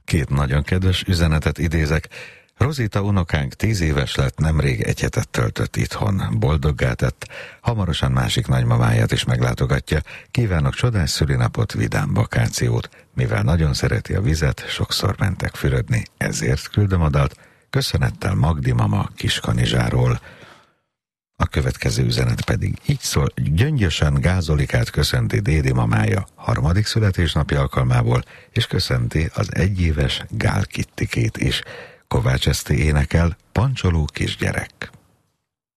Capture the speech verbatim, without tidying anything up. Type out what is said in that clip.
Két nagyon kedves üzenetet idézek. Rozita unokánk tíz éves lett, nemrég egy hetet töltött itthon. Boldoggá tett, hamarosan másik nagymamáját is meglátogatja. Kívánok csodás szülinapot, vidám vakációt. Mivel nagyon szereti a vizet, sokszor mentek fürödni, ezért küldöm a dalt. Köszönettel Magdi mama Kiskanizsáról. A következő üzenet pedig így szól: gyöngyösen Gázolikát köszönti Dédi mamája harmadik születésnapi alkalmából, és köszönti az egyéves Gál Kittikét is. Kovács Eszti énekel, Pancsoló kisgyerek.